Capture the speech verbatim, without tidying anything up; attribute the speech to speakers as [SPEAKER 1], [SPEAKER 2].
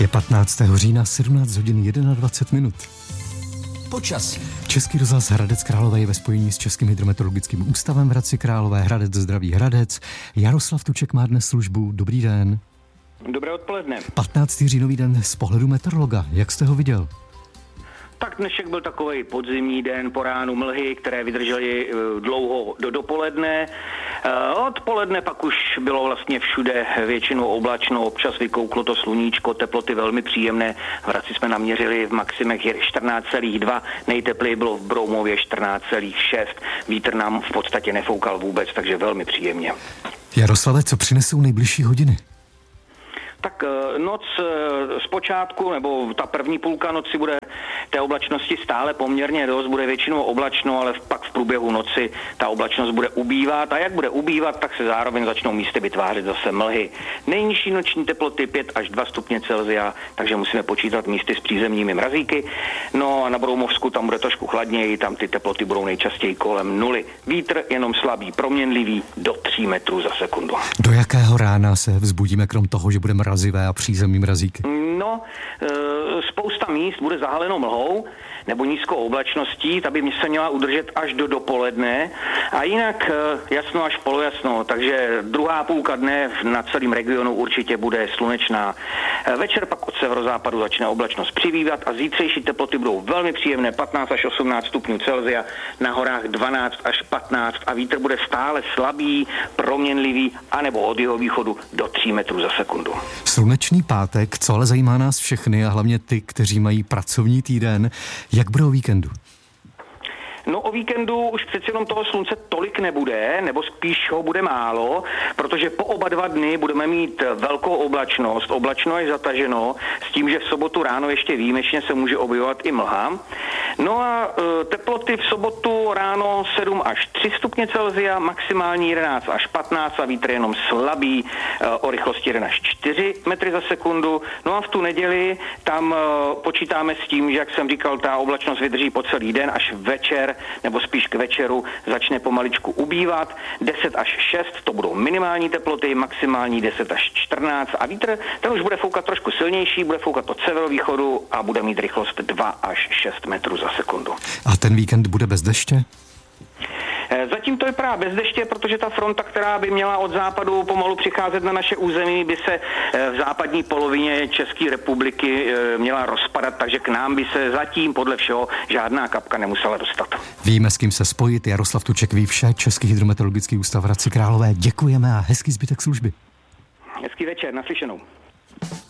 [SPEAKER 1] Je patnáctého října, sedmnáct hodin dvacet jedna minut.
[SPEAKER 2] Počasí.
[SPEAKER 1] Český rozhlas Hradec Králové je ve spojení s Českým hydrometeorologickým ústavem v Hradci Králové. Hradec zdraví Hradec. Jaroslav Tuček má dnes službu. Dobrý den.
[SPEAKER 3] Dobré odpoledne.
[SPEAKER 1] patnáctého říjnový den z pohledu meteorologa. Jak jste ho viděl?
[SPEAKER 3] Tak dnešek byl takový podzimní den, po ránu mlhy, které vydržely dlouho do dopoledne. Odpoledne pak už bylo vlastně všude většinou oblačno, občas vykouklo to sluníčko, teploty velmi příjemné. V Hradci jsme naměřili v maximech čtrnáct celá dva, nejtepleji bylo v Broumově čtrnáct celá šest. Vítr nám v podstatě nefoukal vůbec, takže velmi příjemně.
[SPEAKER 1] Jaroslave, co přinesou nejbližší hodiny?
[SPEAKER 3] Tak noc zpočátku, nebo ta první půlka noci bude té oblačnosti stále poměrně dost, bude většinou oblačno, ale pak v průběhu noci ta oblačnost bude ubývat a jak bude ubývat, tak se zároveň začnou místy vytvářet zase mlhy. Nejnižší noční teploty pět až dva stupně Celsia, takže musíme počítat místy s přízemními mrazíky. No a na Broumovsku tam bude trošku chladněji, tam ty teploty budou nejčastěji kolem nuly. Vítr jenom slabý, proměnlivý do tří metrů za sekundu.
[SPEAKER 1] Do jakého rána se vzbudíme krom toho, že bude mrazivé a přízemní mrazíky?
[SPEAKER 3] No, e, spousta míst bude zahaleno mlhou nebo nízkou oblačností, ta by se měla udržet až do dopoledne a jinak e, jasno až polojasno, takže druhá půlka dne na celém regionu určitě bude slunečná. E, večer pak od severozápadu začne oblačnost přibývat a zítřejší teploty budou velmi příjemné, patnáct až osmnáct stupňů Celsia, na horách dvanáct až patnáct a vítr bude stále slabý, proměnlivý anebo od jihovýchodu do tří metrů za sekundu.
[SPEAKER 1] Slunečný pátek, co ale zajímá nás všechny a hlavně ty, kteří mají pracovní týden, jak bude o víkendu?
[SPEAKER 3] No o víkendu už přeci jenom toho slunce tolik nebude, nebo spíš ho bude málo, protože po oba dva dny budeme mít velkou oblačnost, oblačno je zataženo, s tím, že v sobotu ráno ještě výjimečně se může objevovat i mlha. No a e, teploty v sobotu ráno sedm až tři stupně Celsia, maximální jedenáct až patnáct a vítr jenom slabý e, o rychlosti jeden až čtyři metry za sekundu. No a v tu neděli tam e, počítáme s tím, že jak jsem říkal, ta oblačnost vydrží po celý den až večer, nebo spíš k večeru začne pomaličku ubývat. deset až šest, to budou minimální teploty, maximální deset až čtrnáct a vítr, ten už bude foukat trošku silnější, bude foukat od severovýchodu a bude mít rychlost dva až šest metrů za sekundu.
[SPEAKER 1] A ten víkend bude bez deště?
[SPEAKER 3] Zatím to vypadá bez deště, protože ta fronta, která by měla od západu pomalu přicházet na naše území, by se v západní polovině České republiky měla rozpadat, takže k nám by se zatím podle všeho žádná kapka nemusela dostat.
[SPEAKER 1] Víme, s kým se spojit. Jaroslav Tuček ví vše, Český hydrometeorologický ústav v Hradci Králové. Děkujeme a hezký zbytek služby.
[SPEAKER 3] Hezký večer, naslyšenou.